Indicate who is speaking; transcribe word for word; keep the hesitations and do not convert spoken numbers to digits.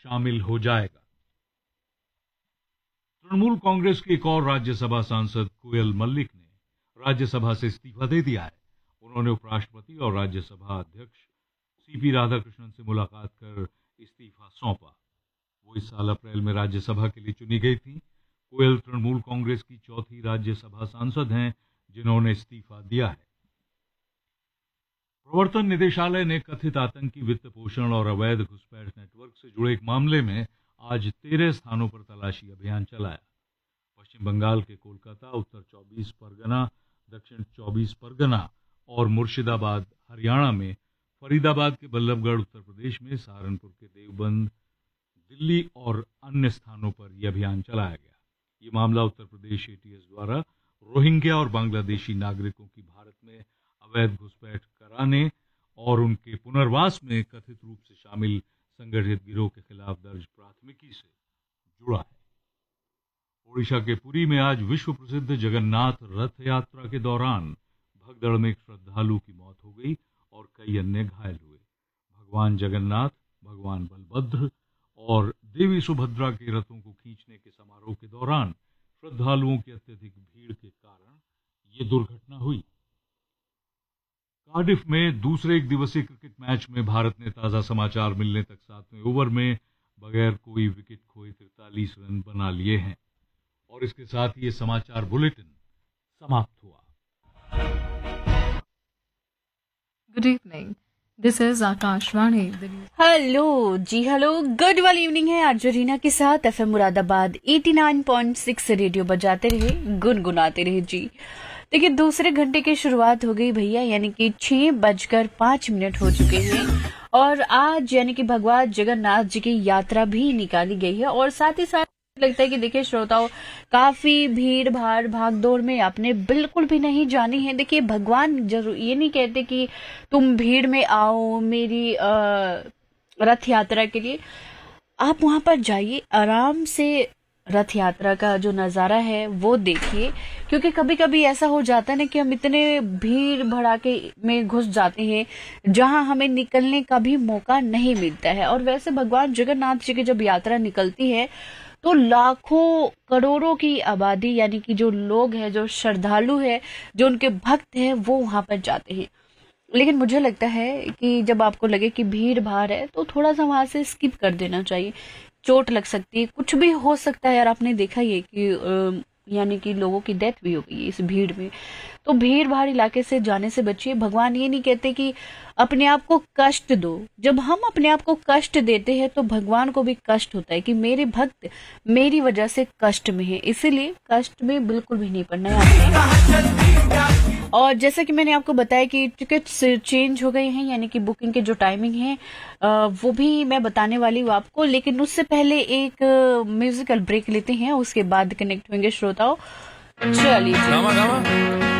Speaker 1: शामिल हो जाएगा। तृणमूल कांग्रेस के एक और राज्यसभा सांसद कोयल मल्लिक ने राज्यसभा से इस्तीफा दे दिया है। उन्होंने उपराष्ट्रपति और राज्यसभा अध्यक्ष सीपी राधाकृष्णन से मुलाकात कर इस्तीफा सौंपा। वो इस साल अप्रैल में राज्यसभा के लिए चुनी गई थी। कोयल तृणमूल कांग्रेस की चौथी राज्यसभा सांसद हैं जिन्होंने इस्तीफा दिया है। प्रवर्तन निदेशालय ने कथित आतंकी वित्त पोषण और अवैध घुसपैठ नेटवर्क से जुड़े एक मामले में आज तेरह स्थानों पर तलाशी अभियान चलाया। पश्चिम बंगाल के कोलकाता, उत्तर चौबीस परगना, दक्षिण चौबीस परगना और मुर्शिदाबाद हरियाणा में, फरीदाबाद के बल्लभगढ़ उत्तर प्रदेश में, सहारनपुर के देवबंद, दिल्ली और अन्य स्थानों पर यह अभियान चलाया गया। ये मामला उत्तर प्रदेश एटीएस द्वारा रोहिंग्या और बांग्लादेशी नागरिकों की भारत में अवैध घुसपैठ कराने और उनके पुनर्वास में कथित रूप से शामिल संगठित गिरोह के खिलाफ दर्ज प्राथमिकी से जुड़ा है। ओडिशा के पुरी में आज विश्व प्रसिद्ध जगन्नाथ रथ यात्रा के दौरान भगदड़ में एक श्रद्धालु की मौत हो गई और कई अन्य घायल हुए। भगवान जगन्नाथ, भगवान बलभद्र और देवी सुभद्रा के रथों को खींचने के समारोह के दौरान श्रद्धालुओं की अत्यधिक भीड़ के कारण ये दुर्घटना हुई। कार्डिफ में दूसरे एक दिवसीय क्रिकेट मैच में भारत ने ताजा समाचार मिलने तक सातवें ओवर में बगैर कोई विकेट खोए तैंतालीस रन बना लिए हैं। और इसके साथ ही ये समाचार बुलेटिन समाप्त हुआ।
Speaker 2: Good evening, this is Akashvani.
Speaker 3: Hello ji, hello, good वाली इवनिंग है आज रीना के साथ। एफएम मुरादाबाद नवासी पॉइंट छह रेडियो बजाते रहे, गुनगुनाते रहे जी। देखिए, दूसरे घंटे की शुरुआत हो गई भैया, यानी कि छह बजकर पांच मिनट हो चुके हैं और आज यानी कि भगवान जगन्नाथ जी की यात्रा भी निकाली गई है। और साथ ही साथ लगता है कि देखिए श्रोताओं, काफी भीड़ भाड़ भाग दौड़ में आपने बिल्कुल भी नहीं जानी है। देखिए, भगवान जरूर ये नहीं कहते कि तुम भीड़ में आओ मेरी आ, रथ यात्रा के लिए। आप वहां पर जाइए, आराम से रथ यात्रा का जो नजारा है वो देखिए, क्योंकि कभी कभी ऐसा हो जाता है ना कि हम इतने भीड़ भड़ाके में घुस जाते हैं जहां हमें निकलने का भी मौका नहीं मिलता है। और वैसे भगवान जगन्नाथ जी की जब यात्रा निकलती है तो लाखों करोड़ों की आबादी, यानी कि जो लोग हैं, जो श्रद्धालु है, जो उनके भक्त हैं, वो वहां पर जाते हैं। लेकिन मुझे लगता है कि जब आपको लगे कि भीड़ भाड़ है तो थोड़ा सा वहां से स्किप कर देना चाहिए। चोट लग सकती है, कुछ भी हो सकता है यार। आपने देखा ही है कि यानी कि लोगों की डेथ भी हो गई है इस भीड़ में। तो भीड़ भाड़ इलाके से जाने से बचिए। भगवान ये नहीं कहते कि अपने आप को कष्ट दो। जब हम अपने आप को कष्ट देते हैं तो भगवान को भी कष्ट होता है कि मेरे भक्त मेरी वजह से कष्ट में है, इसीलिए कष्ट में बिल्कुल भी नहीं पड़ना है। और जैसा कि मैंने आपको बताया कि टिकट्स चेंज हो गए हैं, यानी कि बुकिंग के जो टाइमिंग है वो भी मैं बताने वाली हूँ आपको। लेकिन उससे पहले एक म्यूजिकल ब्रेक लेते हैं, उसके बाद कनेक्ट होंगे श्रोताओं। चलिए।